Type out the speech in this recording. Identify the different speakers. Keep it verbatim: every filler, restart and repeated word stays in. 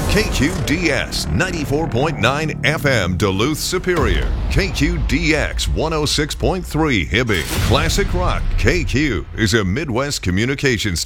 Speaker 1: K Q D S ninety-four point nine F M Duluth Superior. K Q D X one oh six point three Hibbing. Classic Rock K Q is a Midwest communications